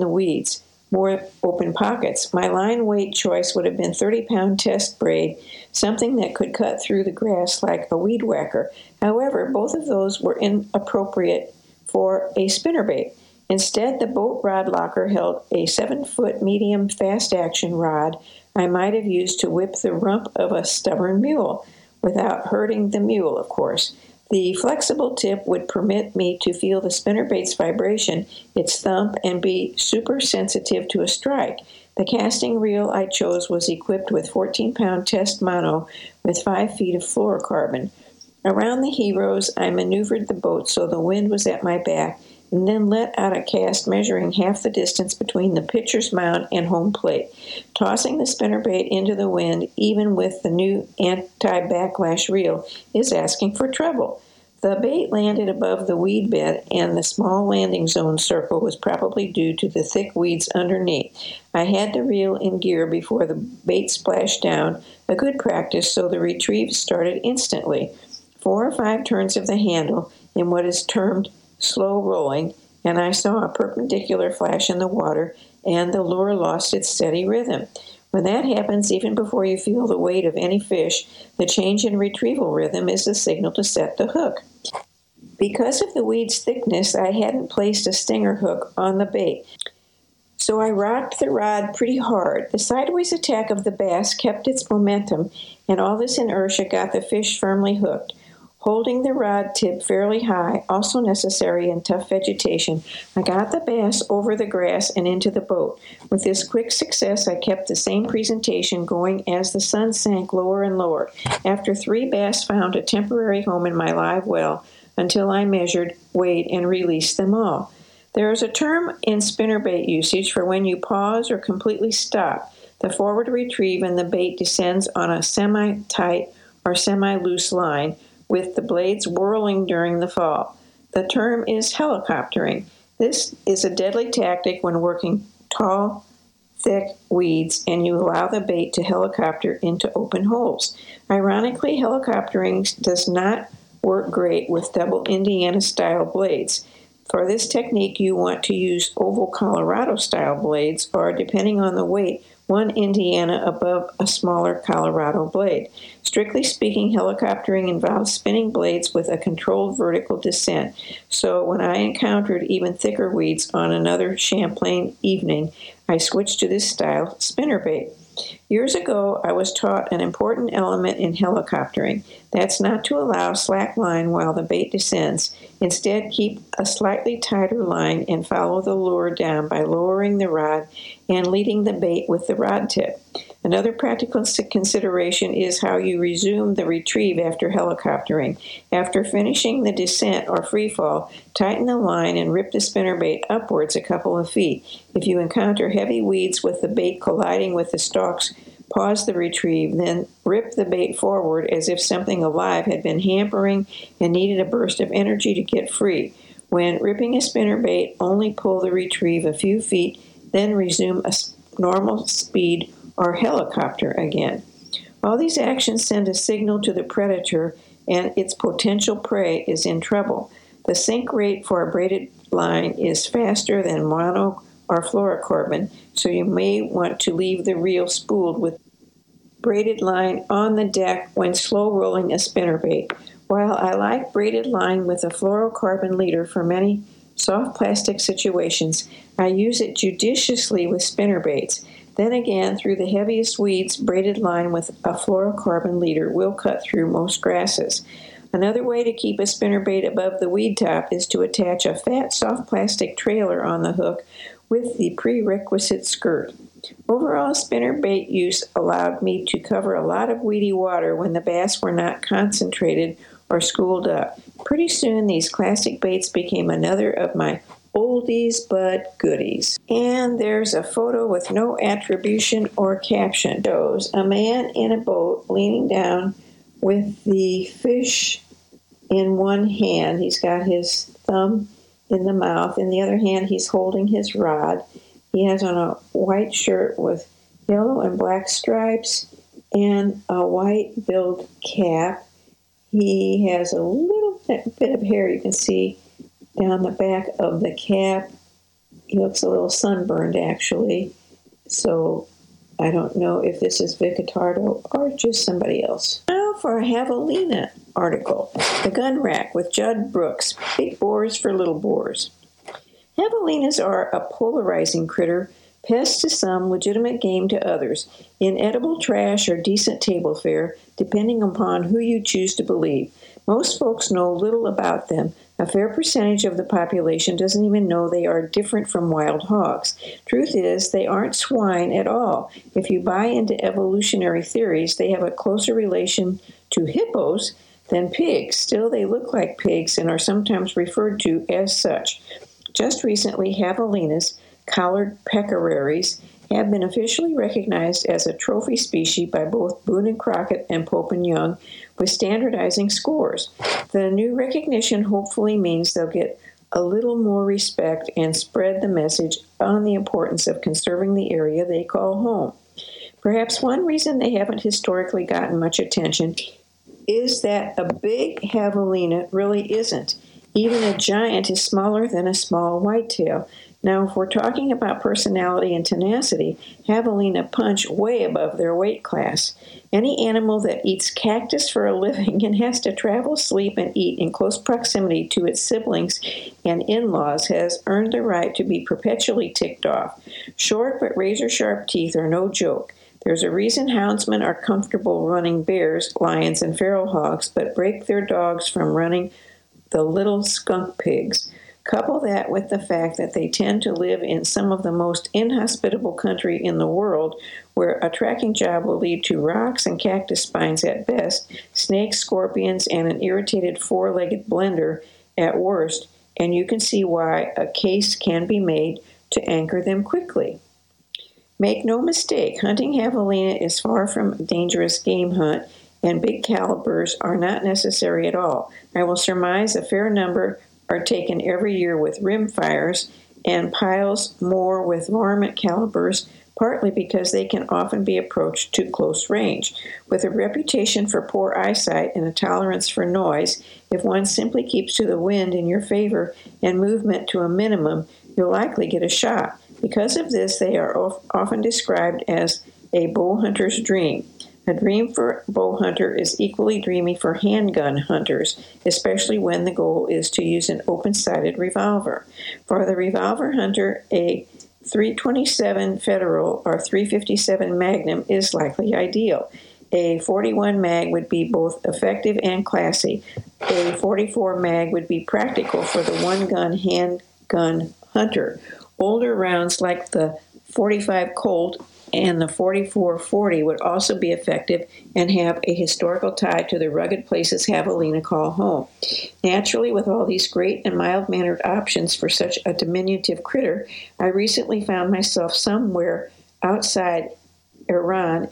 the weeds, more open pockets. My line weight choice would have been 30-pound test braid, something that could cut through the grass like a weed whacker. However, both of those were inappropriate for a spinnerbait. Instead, the boat rod locker held a 7-foot medium fast-action rod I might have used to whip the rump of a stubborn mule, without hurting the mule, of course. The flexible tip would permit me to feel the spinnerbait's vibration, its thump, and be super sensitive to a strike. The casting reel I chose was equipped with 14-pound test mono with 5 feet of fluorocarbon. Around the heroes, I maneuvered the boat so the wind was at my back, and then let out a cast measuring half the distance between the pitcher's mound and home plate. Tossing the spinnerbait into the wind, even with the new anti-backlash reel, is asking for trouble. The bait landed above the weed bed, and the small landing zone circle was probably due to the thick weeds underneath. I had the reel in gear before the bait splashed down, a good practice, so the retrieve started instantly. 4 or 5 turns of the handle in what is termed slow rolling, and I saw a perpendicular flash in the water, and the lure lost its steady rhythm. When that happens, even before you feel the weight of any fish, the change in retrieval rhythm is the signal to set the hook. Because of the weed's thickness, I hadn't placed a stinger hook on the bait, so I rocked the rod pretty hard. The sideways attack of the bass kept its momentum, and all this inertia got the fish firmly hooked. Holding the rod tip fairly high, also necessary in tough vegetation, I got the bass over the grass and into the boat. With this quick success, I kept the same presentation going as the sun sank lower and lower. After 3 bass found a temporary home in my live well until I measured, weighed, and released them all. There is a term in spinnerbait usage for when you pause or completely stop the forward retrieve and the bait descends on a semi-tight or semi-loose line, with the blades whirling during the fall. The term is helicoptering. This is a deadly tactic when working tall, thick weeds and you allow the bait to helicopter into open holes. Ironically, helicoptering does not work great with double Indiana-style blades. For this technique, you want to use oval Colorado-style blades or, depending on the weight, 1 Indiana above a smaller Colorado blade. Strictly speaking, helicoptering involves spinning blades with a controlled vertical descent. So when I encountered even thicker weeds on another Champlain evening, I switched to this style spinnerbait. Years ago, I was taught an important element in helicoptering. That's not to allow slack line while the bait descends. Instead, keep a slightly tighter line and follow the lure down by lowering the rod and leading the bait with the rod tip. Another practical consideration is how you resume the retrieve after helicoptering. After finishing the descent or free fall, tighten the line and rip the spinnerbait upwards a couple of feet. If you encounter heavy weeds with the bait colliding with the stalks, pause the retrieve, then rip the bait forward as if something alive had been hampering and needed a burst of energy to get free. When ripping a spinnerbait, only pull the retrieve a few feet, then resume a normal speed or helicopter again. All these actions send a signal to the predator and its potential prey is in trouble. The sink rate for a braided line is faster than mono or fluorocarbon, so you may want to leave the reel spooled with braided line on the deck when slow rolling a spinnerbait. While I like braided line with a fluorocarbon leader for many soft plastic situations, I use it judiciously with spinnerbaits. Then again, through the heaviest weeds, braided line with a fluorocarbon leader will cut through most grasses. Another way to keep a spinnerbait above the weed top is to attach a fat soft plastic trailer on the hook with the prerequisite skirt. Overall, spinnerbait use allowed me to cover a lot of weedy water when the bass were not concentrated or schooled up. Pretty soon, these classic baits became another of my oldies but goodies. And there's a photo with no attribution or caption. It shows a man in a boat leaning down with the fish in one hand. He's got his thumb in the mouth. In the other hand, he's holding his rod. He has on a white shirt with yellow and black stripes and a white-billed cap. He has a little bit of hair you can see down the back of the cap, He looks a little sunburned, actually. So I don't know if this is Vicatardo or just somebody else. Now for a Javelina article. The Gun Rack with Judd Brooks. Big Boars for Little Boars. Javelinas are a polarizing critter, pest to some, legitimate game to others, inedible trash or decent table fare, depending upon who you choose to believe. Most folks know little about them. A fair percentage of the population doesn't even know they are different from wild hogs. Truth is, they aren't swine at all. If you buy into evolutionary theories, they have a closer relation to hippos than pigs. Still, they look like pigs and are sometimes referred to as such. Just recently, javelinas, collared peccaries, have been officially recognized as a trophy species by both Boone and Crockett and Pope and Young, with standardizing scores. The new recognition hopefully means they'll get a little more respect and spread the message on the importance of conserving the area they call home. Perhaps one reason they haven't historically gotten much attention is that a big javelina really isn't. Even a giant is smaller than a small whitetail. Now, if we're talking about personality and tenacity, javelina punch way above their weight class. Any animal that eats cactus for a living and has to travel, sleep, and eat in close proximity to its siblings and in-laws has earned the right to be perpetually ticked off. Short but razor-sharp teeth are no joke. There's a reason houndsmen are comfortable running bears, lions, and feral hogs, but break their dogs from running the little skunk pigs. Couple that with the fact that they tend to live in some of the most inhospitable country in the world, where a tracking job will lead to rocks and cactus spines at best, snakes, scorpions, and an irritated four-legged blender at worst, and you can see why a case can be made to anchor them quickly. Make no mistake, hunting javelina is far from a dangerous game hunt, and big calibers are not necessary at all. I will surmise a fair number are taken every year with rim fires and piles more with varmint calibers, partly because they can often be approached to close range. With a reputation for poor eyesight and a tolerance for noise, if one simply keeps to the wind in your favor and movement to a minimum, you'll likely get a shot. Because of this, they are often described as a bow hunter's dream. A dream for a bow hunter is equally dreamy for handgun hunters, especially when the goal is to use an open-sighted revolver. For the revolver hunter, a .327 Federal or .357 Magnum is likely ideal. A .41 mag would be both effective and classy. A .44 mag would be practical for the one-gun handgun hunter. Older rounds like the .45 Colt and the .44-40 would also be effective and have a historical tie to the rugged places javelina call home. Naturally, with all these great and mild-mannered options for such a diminutive critter, I recently found myself somewhere outside Iran,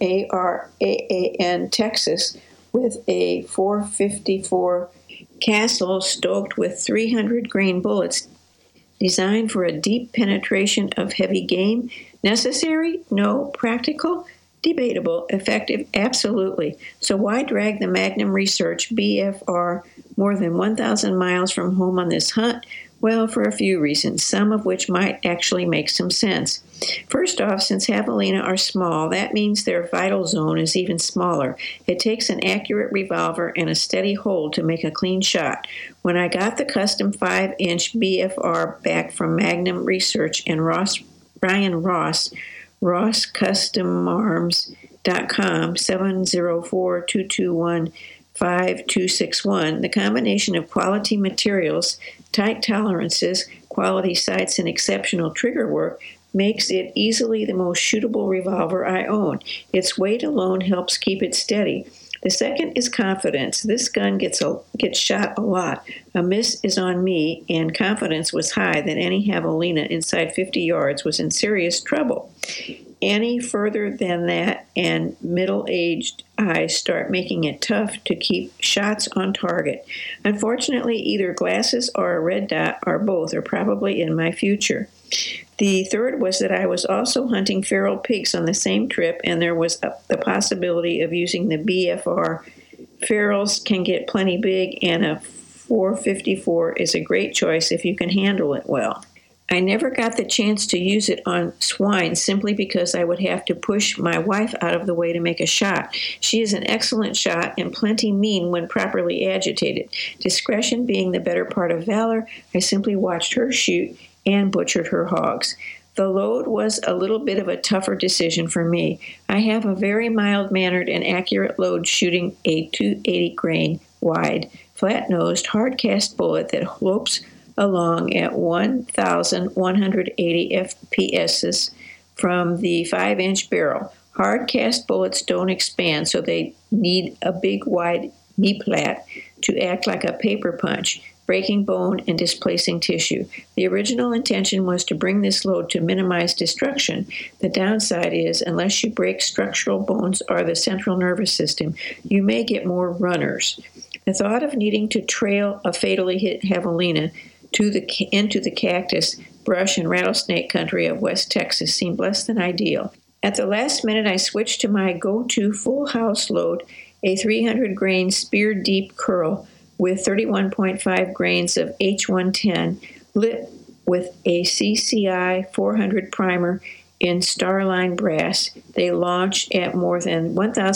Araan, Texas, with a .454 Castle stoked with 300 grain bullets designed for a deep penetration of heavy game. Necessary? No. Practical? Debatable. Effective? Absolutely. So why drag the Magnum Research BFR more than 1,000 miles from home on this hunt? Well, for a few reasons, some of which might actually make some sense. First off, since javelina are small, that means their vital zone is even smaller. It takes an accurate revolver and a steady hold to make a clean shot. When I got the custom 5-inch BFR back from Magnum Research and Ryan Ross, RossCustomArms.com, 704-221-5261, the combination of quality materials, tight tolerances, quality sights, and exceptional trigger work makes it easily the most shootable revolver I own. Its weight alone helps keep it steady. The second is confidence. This gun gets shot a lot. A miss is on me, and confidence was high that any javelina inside 50 yards was in serious trouble. Any further than that, and middle-aged eyes start making it tough to keep shots on target. Unfortunately, either glasses or a red dot or both are probably in my future. The third was that I was also hunting feral pigs on the same trip, and there was the possibility of using the BFR. Ferals can get plenty big, and a .454 is a great choice if you can handle it well. I never got the chance to use it on swine simply because I would have to push my wife out of the way to make a shot. She is an excellent shot and plenty mean when properly agitated. Discretion being the better part of valor, I simply watched her shoot and butchered her hogs. The load was a little bit of a tougher decision for me. I have a very mild-mannered and accurate load shooting a 280 grain wide, flat-nosed, hard-cast bullet that lopes along at 1,180 FPS from the 5-inch barrel. Hard-cast bullets don't expand, so they need a big, wide knee plat to act like a paper punch, breaking bone and displacing tissue. The original intention was to bring this load to minimize destruction. The downside is, unless you break structural bones or the central nervous system, you may get more runners. The thought of needing to trail a fatally hit javelina into the cactus, brush, and rattlesnake country of West Texas seemed less than ideal. At the last minute, I switched to my go-to full house load, a 300 grain spear deep curl with 31.5 grains of H110, lit with a CCI 400 primer in Starline brass. They launch at more than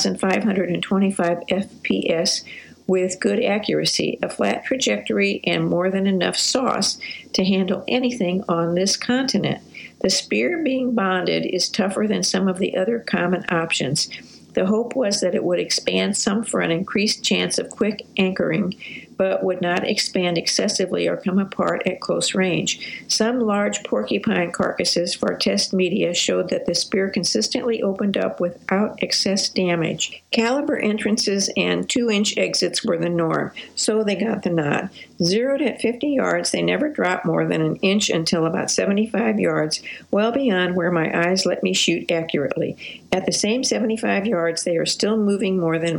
1,525 FPS with good accuracy, a flat trajectory, and more than enough sauce to handle anything on this continent. The spear being bonded is tougher than some of the other common options. The hope was that it would expand some for an increased chance of quick anchoring, but would not expand excessively or come apart at close range. Some large porcupine carcasses for test media showed that the spear consistently opened up without excess damage. Caliber entrances and 2-inch exits were the norm, so they got the nod. Zeroed at 50 yards, they never dropped more than an inch until about 75 yards, well beyond where my eyes let me shoot accurately. At the same 75 yards, they are still moving more than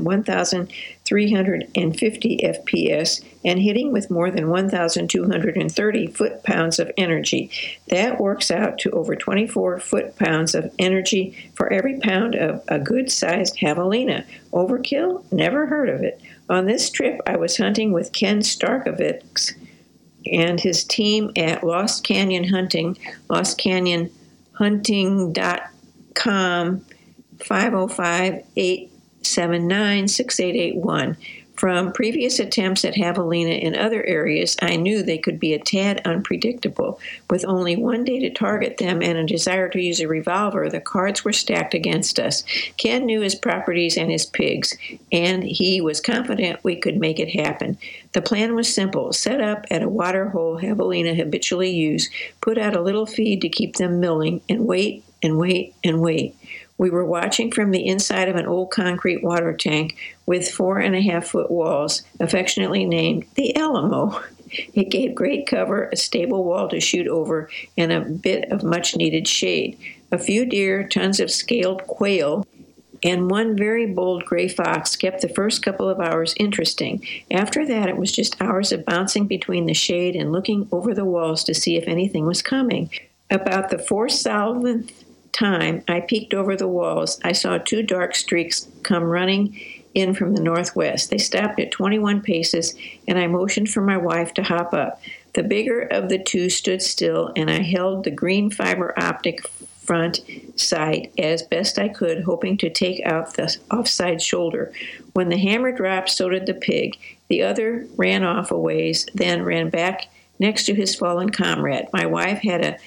1,350 FPS and hitting with more than 1,230 foot-pounds of energy. That works out to over 24 foot-pounds of energy for every pound of a good-sized javelina. Overkill? Never heard of it. On this trip, I was hunting with Ken Starkovitz and his team at Lost Canyon Hunting, lostcanyonhunting.com, 505-879-6881. From previous attempts at javelina in other areas, I knew they could be a tad unpredictable. With only one day to target them and a desire to use a revolver, the cards were stacked against us. Ken knew his properties and his pigs, and he was confident we could make it happen. The plan was simple. Set up at a water hole javelina habitually use, put out a little feed to keep them milling, and wait and wait and wait. We were watching from the inside of an old concrete water tank with 4.5-foot walls, affectionately named the Alamo. It gave great cover, a stable wall to shoot over, and a bit of much-needed shade. A few deer, tons of scaled quail, and one very bold gray fox kept the first couple of hours interesting. After that, it was just hours of bouncing between the shade and looking over the walls to see if anything was coming. About the 4,000th time I peeked over the walls, I saw 2 dark streaks come running in from the northwest. They stopped at 21 paces, and I motioned for my wife to hop up. The bigger of the 2 stood still, and I held the green fiber optic front sight as best I could, hoping to take out the offside shoulder. When the hammer dropped, so did the pig. The other ran off a ways, then ran back next to his fallen comrade. My wife had a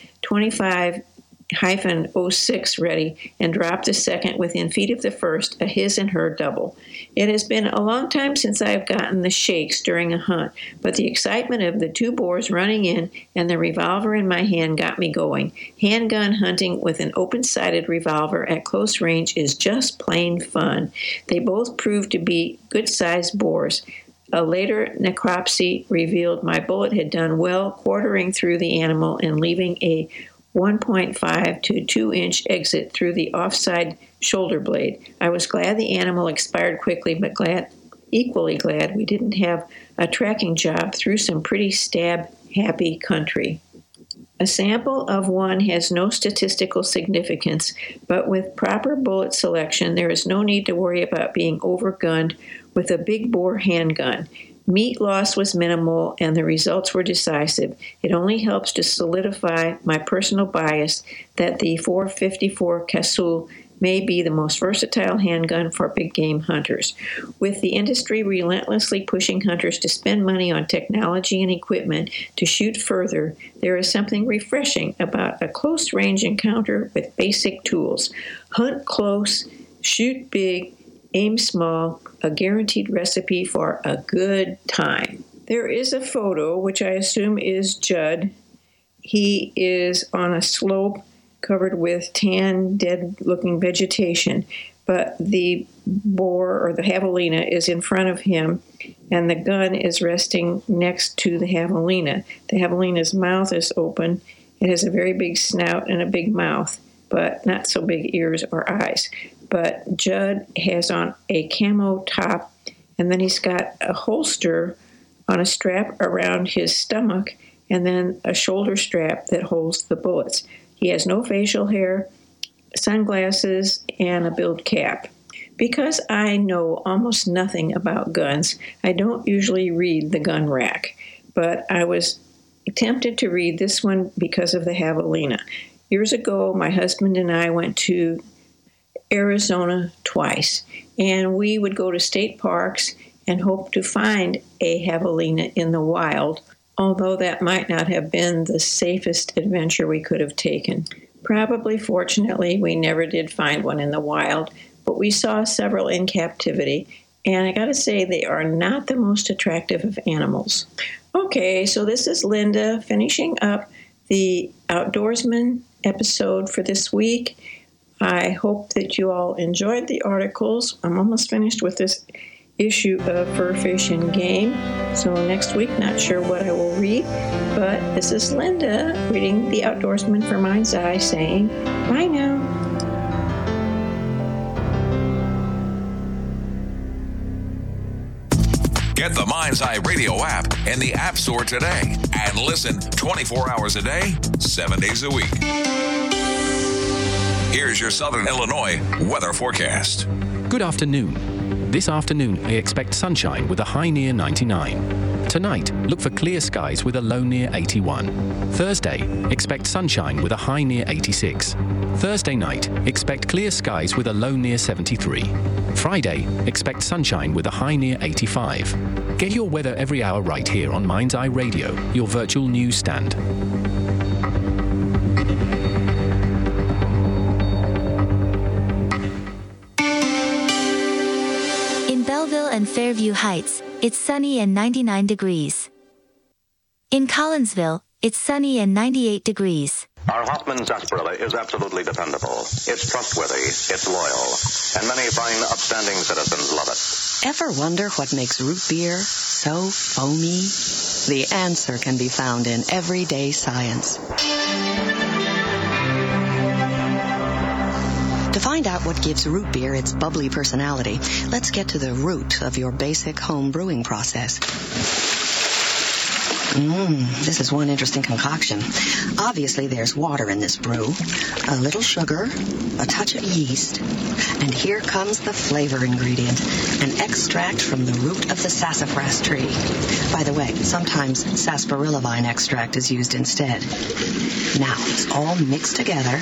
25-06 ready and dropped the second within feet of the first, a his and her double. It has been a long time since I have gotten the shakes during a hunt, but the excitement of the 2 boars running in and the revolver in my hand got me going. Handgun hunting with an open-sighted revolver at close range is just plain fun. They both proved to be good-sized boars. A later necropsy revealed my bullet had done well quartering through the animal and leaving a 1.5 to 2-inch exit through the offside shoulder blade. I was glad the animal expired quickly, but equally glad we didn't have a tracking job through some pretty stab-happy country. A sample of 1 has no statistical significance, but with proper bullet selection, there is no need to worry about being overgunned with a big bore handgun. Meat loss was minimal and the results were decisive. It only helps to solidify my personal bias that the .454 Casull may be the most versatile handgun for big game hunters. With the industry relentlessly pushing hunters to spend money on technology and equipment to shoot further, there is something refreshing about a close-range encounter with basic tools. Hunt close, shoot big, aim small, a guaranteed recipe for a good time. There is a photo, which I assume is Judd. He is on a slope covered with tan, dead-looking vegetation, but the boar or the javelina is in front of him, and the gun is resting next to the javelina. The javelina's mouth is open. It has a very big snout and a big mouth, but not so big ears or eyes. But Judd has on a camo top, and then he's got a holster on a strap around his stomach, and then a shoulder strap that holds the bullets. He has no facial hair, sunglasses, and a build cap. Because I know almost nothing about guns, I don't usually read the gun rack, but I was tempted to read this one because of the javelina. Years ago, my husband and I went to Arizona twice, and we would go to state parks and hope to find a javelina in the wild, although that might not have been the safest adventure we could have taken. Probably, fortunately, we never did find one in the wild, but we saw several in captivity, and I gotta say, they are not the most attractive of animals. Okay, so this is Linda finishing up the Outdoorsman episode for this week. I hope that you all enjoyed the articles. I'm almost finished with this issue of Fur, Fish, and Game. So next week, not sure what I will read, but this is Linda reading The Outdoorsman for Mind's Eye saying, bye now. Get the Mind's Eye Radio app in the App Store today and listen 24 hours a day, 7 days a week. Here's your Southern Illinois weather forecast. Good afternoon. This afternoon, I expect sunshine with a high near 99. Tonight, look for clear skies with a low near 81. Thursday, expect sunshine with a high near 86. Thursday night, expect clear skies with a low near 73. Friday, expect sunshine with a high near 85. Get your weather every hour right here on Mind's Eye Radio, your virtual news stand. And Fairview Heights, it's sunny and 99 degrees. In Collinsville, it's sunny and 98 degrees. Our Hoffman sarsaparilla is absolutely dependable. It's trustworthy, it's loyal, and many fine, upstanding citizens love it. Ever wonder what makes root beer so foamy? The answer can be found in everyday science. To find out what gives root beer its bubbly personality, let's get to the root of your basic home brewing process. This is one interesting concoction. Obviously, there's water in this brew, a little sugar, a touch of yeast, and here comes the flavor ingredient, an extract from the root of the sassafras tree. By the way, sometimes sarsaparilla vine extract is used instead. Now, it's all mixed together,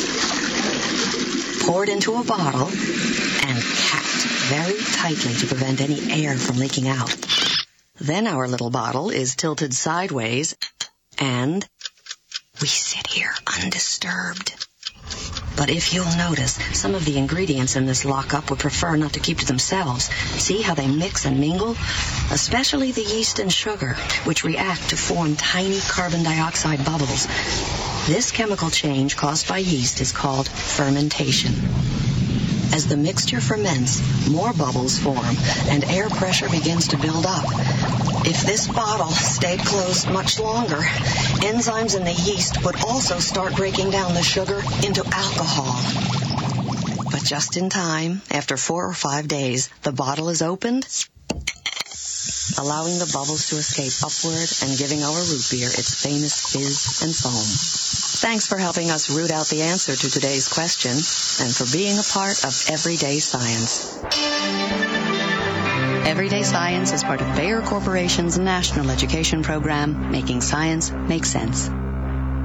poured into a bottle, and capped very tightly to prevent any air from leaking out. Then our little bottle is tilted sideways, and we sit here undisturbed. But if you'll notice, some of the ingredients in this lockup would prefer not to keep to themselves. See how they mix and mingle? Especially the yeast and sugar, which react to form tiny carbon dioxide bubbles. This chemical change caused by yeast is called fermentation. As the mixture ferments, more bubbles form and air pressure begins to build up. If this bottle stayed closed much longer, enzymes in the yeast would also start breaking down the sugar into alcohol. But just in time, after 4 or 5 days, the bottle is opened, allowing the bubbles to escape upward and giving our root beer its famous fizz and foam. Thanks for helping us root out the answer to today's question and for being a part of everyday science. Everyday Science is part of Bayer Corporation's national education program, making science make sense.